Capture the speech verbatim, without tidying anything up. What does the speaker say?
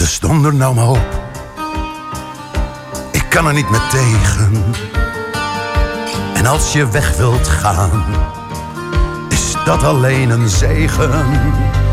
Dus donder nou maar op. Ik kan er niet meer tegen. En als je weg wilt gaan, is dat alleen een zegen.